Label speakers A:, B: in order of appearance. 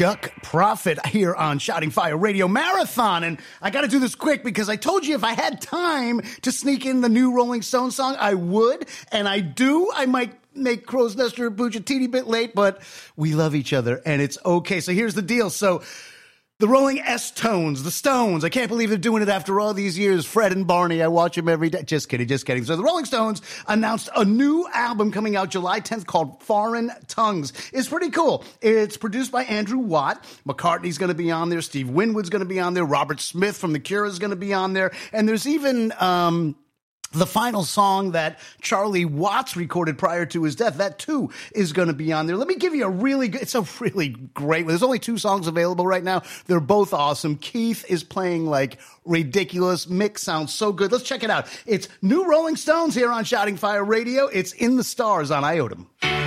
A: Chuck Prophet here on Shouting Fire Radio Marathon. And I got to do this quick because I told you if I had time to sneak in the new Rolling Stones song, I would. And I do. I might make Crow's Nest or Booch a teeny bit late, but we love each other and it's okay. So here's the deal. So the Rolling S-Tones, the Stones, I can't believe they're doing it after all these years. Fred and Barney, I watch them every day. Just kidding. So the Rolling Stones announced a new album coming out July 10th called Foreign Tongues. It's pretty cool. It's produced by Andrew Watt. McCartney's going to be on there. Steve Winwood's going to be on there. Robert Smith from The Cure is going to be on there. And there's even the final song that Charlie Watts recorded prior to his death, that too is going to be on there. Let me give you it's a really great one. There's only 2 songs available right now. They're both awesome. Keith is playing like ridiculous. Mick sounds so good. Let's check it out. It's new Rolling Stones here on Shouting Fire Radio. It's In the Stars on IOTM.